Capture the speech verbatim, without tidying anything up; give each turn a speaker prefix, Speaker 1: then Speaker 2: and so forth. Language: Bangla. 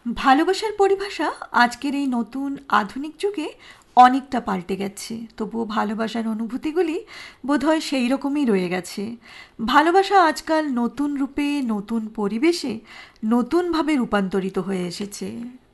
Speaker 1: ভালোবাসার পরিভাষা আজকের এই নতুন আধুনিক যুগে অনেকটা পাল্টে গেছে, তবুও ভালোবাসার অনুভূতিগুলি বোধহয় সেই রকমই রয়ে গেছে। ভালোবাসা আজকাল নতুন রূপে, নতুন পরিবেশে, নতুনভাবে রূপান্তরিত হয়ে এসেছে।